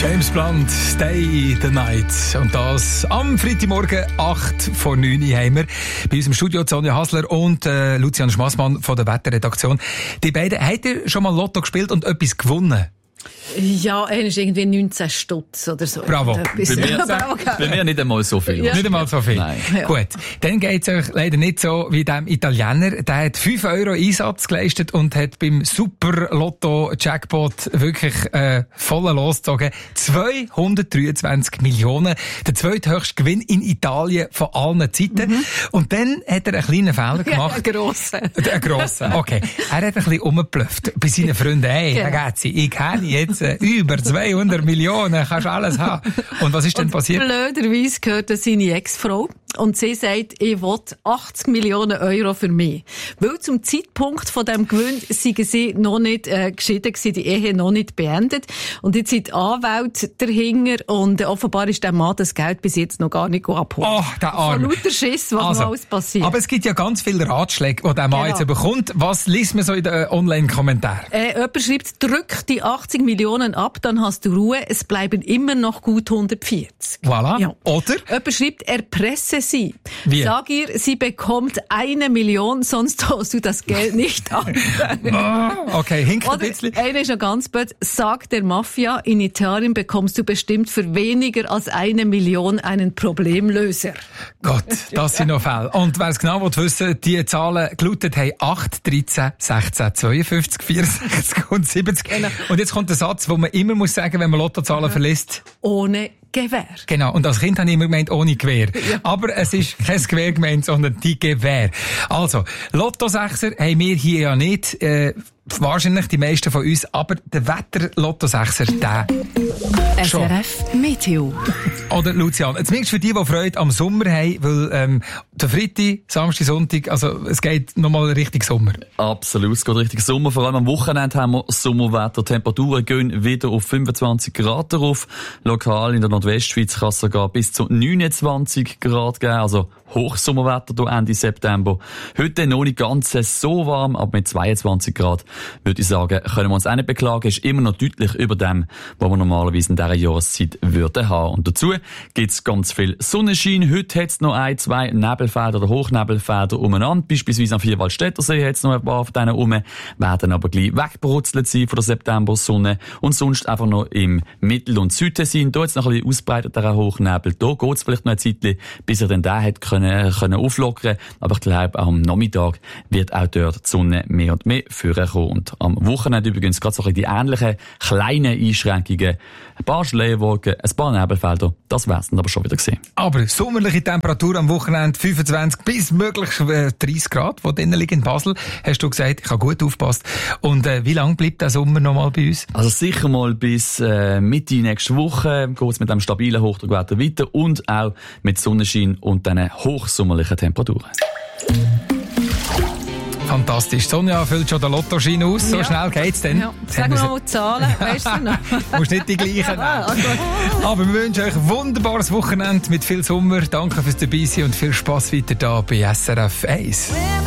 James Blunt, Stay the Night. Und das am Freitagmorgen 8:09 haben wir bei uns im Studio Sonja Hasler und Lucian Schmassmann von der Wetterredaktion. Die beiden, habt ihr schon mal Lotto gespielt und etwas gewonnen? Ja, er ist irgendwie 19 Stutz oder so. Bravo. Bei mir nicht einmal so viel. Ja. Nicht einmal so viel? Nein. Ja. Gut. Dann geht's euch leider nicht so wie dem Italiener. Der hat 5 € Einsatz geleistet und hat beim Super-Lotto-Jackpot wirklich voll losgezogen. 223 Millionen. Der zweithöchste Gewinn in Italien von allen Zeiten. Mhm. Und dann hat er einen kleinen Fehler gemacht. Einen grossen. Einen grossen, okay. Er hat ein bisschen rumgeblufft bei seinen Freunden. Hey, ragazzi, ich kenne jetzt über 200 Millionen, kannst alles haben. Und was ist denn passiert? Blöderweise gehört das seine Ex-Frau. Und sie sagt, ich will 80 Millionen € für mich. Weil zum Zeitpunkt von dem Gewinn seien sie noch nicht geschieden gewesen, die Ehe noch nicht beendet. Und jetzt sind die Anwälte dahinter und offenbar ist der Mann das Geld bis jetzt noch gar nicht abholen. Oh, der Arm. Von lauter Schiss, was noch alles passiert. Aber es gibt ja ganz viele Ratschläge, die der Mann jetzt bekommt. Was liest man so in den Online-Kommentaren? Jemand schreibt, drück die 80 Millionen ab, dann hast du Ruhe, es bleiben immer noch gut 140. Voilà. Ja. Oder? Jemand schreibt, erpresse sie. Wie? Sag ihr, sie bekommt 1 Million, sonst tust du das Geld nicht an. Okay, hinkt ein Oder bisschen. einer ist noch ganz blöd. Sag der Mafia, in Italien bekommst du bestimmt für weniger als 1 Million einen Problemlöser. Gott, das sind noch Fälle. Und wer es genau wissen, die Zahlen gelautet haben 8, 13, 16, 52, 64 und 70. Genau. Und jetzt kommt der Satz, den man immer muss sagen, wenn man Lottozahlen verlässt. Ohne Gewehr. Genau. Und als Kind habe ich immer gemeint, ohne Gewehr. Ja. Aber es ist kein Gewehr gemeint, sondern die Gewehr. Also, Lotto-Sechser haben wir hier ja nicht. Wahrscheinlich die meisten von uns. Aber der Wetter-Lotto-Sechser, der schon. SRF Meteo. Oder Lucian, zumindest für die Freude am Sommer haben, weil der Freitag, Samstag, Sonntag, also es geht nochmal Richtung Sommer. Absolut, es geht Richtung Sommer. Vor allem am Wochenende haben wir Sommerwetter. Temperaturen gehen wieder auf 25 Grad darauf. Lokal in der Nordwestschweiz kann es sogar bis zu 29 Grad geben. Also Hochsommerwetter hier Ende September. Heute noch nicht ganz so warm, aber mit 22 Grad würde ich sagen, können wir uns auch nicht beklagen. Ist immer noch deutlich über dem, was wir normalerweise in dieser Jahreszeit würden haben. Und dazu gibt es ganz viel Sonnenschein. Heute hat es noch 1, 2 Nebelfelder oder Hochnebelfelder umeinander. Beispielsweise am Vierwaldstättersee hat es noch ein paar von denen rum. Werden aber gleich weggebrutzelt sein von der September-Sonne. Und sonst einfach noch im Mittel- und Südtessin. Da jetzt noch ein bisschen ausbreiteter Hochnebel. Da geht es vielleicht noch ein Zeitchen, bis er dann den hat können auflockern. Aber ich glaube, auch am Nachmittag wird auch dort die Sonne mehr und mehr vorkommen. Und am Wochenende übrigens gerade so ein bisschen die ähnlichen kleinen Einschränkungen. Ein paar Schleierwolken, ein paar Nebelfelder. Das wär's dann aber schon wieder gesehen. Aber sommerliche Temperatur am Wochenende 25 bis möglich 30 Grad, die drinnen liegen in Basel. Hast du gesagt, ich habe gut aufgepasst. Und wie lange bleibt der Sommer noch mal bei uns? Also sicher mal bis Mitte nächste Woche geht's mit dem stabilen Hochdruckwetter weiter und auch mit Sonnenschein und diesen hochsommerlichen Temperaturen. Fantastisch. Sonja füllt schon den Lottoschein aus. So schnell geht's denn. Ja. Sag mal die Zahlen, weißt du noch? Du musst nicht die gleichen nehmen. Aber wir wünschen euch ein wunderbares Wochenende mit viel Sommer. Danke fürs Dabeisein und viel Spass weiter da bei SRF 1.